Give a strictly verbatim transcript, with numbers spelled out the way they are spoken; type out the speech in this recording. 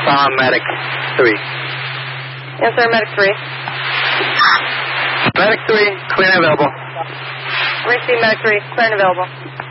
on Medic three. Answer Medic three. Medic three, clear and available. Receive Medic three, clear and available.